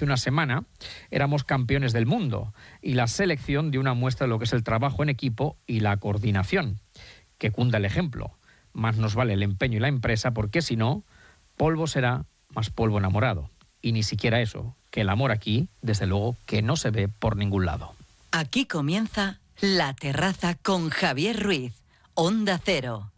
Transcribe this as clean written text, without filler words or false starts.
hace una semana éramos campeones del mundo y la selección dio una muestra de lo que es el trabajo en equipo y la coordinación. Que cunda el ejemplo. Más nos vale el empeño y la empresa, porque si no, polvo será más polvo enamorado. Y ni siquiera eso, que el amor aquí, desde luego, que no se ve por ningún lado. Aquí comienza La Terraza con Javier Ruiz, Onda Cero.